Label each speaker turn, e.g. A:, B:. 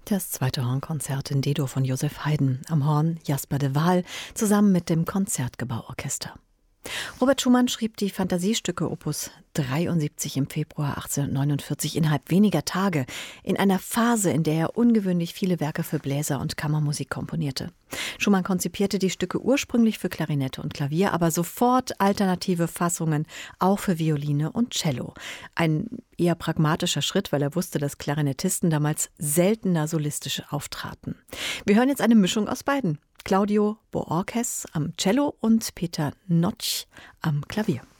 A: Das zweite Hornkonzert in D-Dur von Joseph Haydn. Am Horn Jasper de Waal zusammen mit dem Konzertgebauorchester. Robert Schumann schrieb die Fantasiestücke Opus 73 im Februar 1849 innerhalb weniger Tage, in einer Phase, in der er ungewöhnlich viele Werke für Bläser und Kammermusik komponierte. Schumann konzipierte die Stücke ursprünglich für Klarinette und Klavier, aber sofort alternative Fassungen auch für Violine und Cello. Ein eher pragmatischer Schritt, weil er wusste, dass Klarinettisten damals seltener solistisch auftraten. Wir hören jetzt eine Mischung aus beiden. Claudio Boorquez am Cello und Peter Notch am Klavier.